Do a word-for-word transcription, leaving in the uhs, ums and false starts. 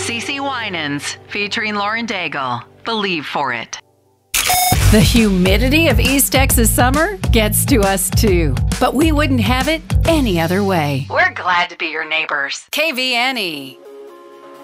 CeCe Winans, featuring Lauren Daigle. Believe for it. The humidity of East Texas summer gets to us too, but we wouldn't have it any other way. We're glad to be your neighbors. K V N E.